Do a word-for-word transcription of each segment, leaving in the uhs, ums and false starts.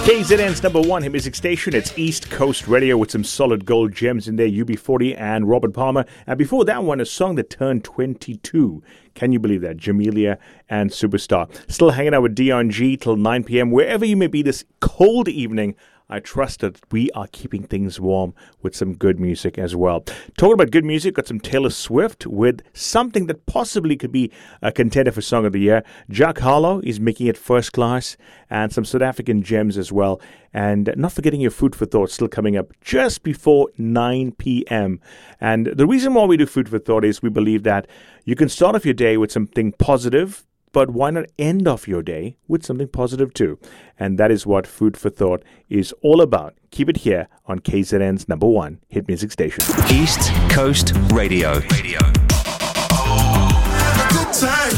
K Z N's number one hit music station. It's East Coast Radio with some solid gold gems in there. U B forty and Robert Palmer. And before that one, a song that turned twenty-two. Can you believe that? Jamelia and Superstar. Still hanging out with Dion G till nine p.m. Wherever you may be this cold evening, I trust that we are keeping things warm with some good music as well. Talking about good music, got some Taylor Swift with something that possibly could be a contender for Song of the Year. Jack Harlow is making it first class, and some South African gems as well. And not forgetting your food for thought, still coming up just before nine p.m. And the reason why we do food for thought is we believe that you can start off your day with something positive, but why not end off your day with something positive too? And that is what Food for Thought is all about. Keep it here on K Z N's number one hit music station. East Coast Radio. Radio. Good time.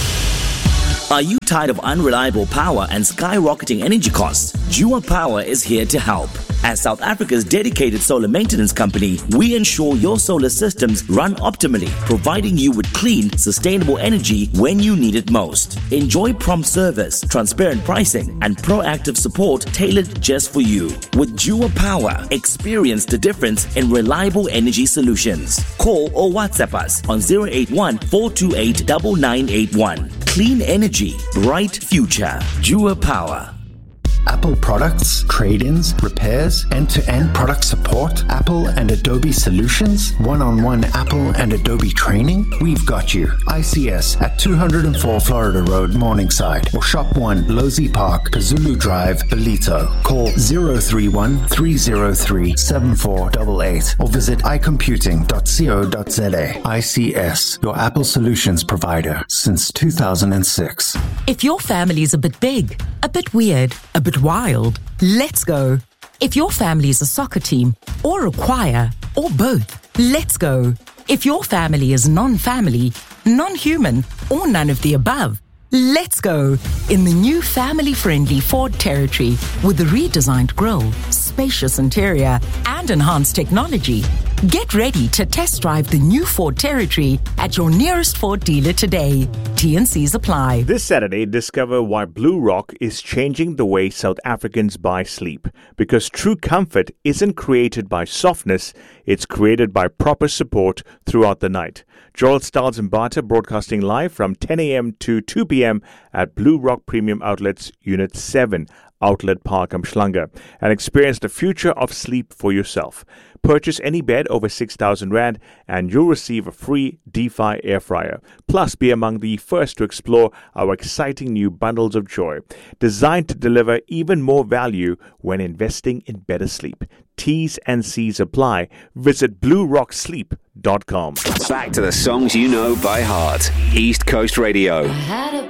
Are you tired of unreliable power and skyrocketing energy costs? Jua Power is here to help. As South Africa's dedicated solar maintenance company, we ensure your solar systems run optimally, providing you with clean, sustainable energy when you need it most. Enjoy prompt service, transparent pricing, and proactive support tailored just for you. With Jua Power, experience the difference in reliable energy solutions. Call or WhatsApp us on zero eight one, four two eight, nine nine eight one. Clean energy, bright future. Jua Power. Apple products, trade-ins, repairs, end-to-end product support, Apple and Adobe solutions, one-on-one Apple and Adobe training, we've got you. I C S at two oh four Florida Road, Morningside, or Shop one, Losey Park, Kazulu Drive, Belito. Call zero three one, three zero three, seven four eight eight or visit i computing dot co dot z a. I C S, your Apple solutions provider since two thousand six. If your family's a bit big, a bit weird, a bit wild, let's go. If your family is a soccer team or a choir or both, let's go. If your family is non-family, non-human, or none of the above, let's go in the new family-friendly Ford Territory with the redesigned grille, spacious interior, and enhanced technology. Get ready to test drive the new Ford Territory at your nearest Ford dealer today. T and C's apply. This Saturday, discover why Blue Rock is changing the way South Africans buy sleep. Because true comfort isn't created by softness, it's created by proper support throughout the night. Joel Stiles and Barter broadcasting live from ten a.m. to two p.m. at Blue Rock Premium Outlets, Unit seven, Outlet Park, Umhlanga, and experience the future of sleep for yourself. Purchase any bed over six thousand rand and you'll receive a free DeFi air fryer. Plus, be among the first to explore our exciting new bundles of joy, designed to deliver even more value when investing in better sleep. T's and C's apply. Visit blue rock sleep dot com. Back to the songs you know by heart. East Coast Radio. I had a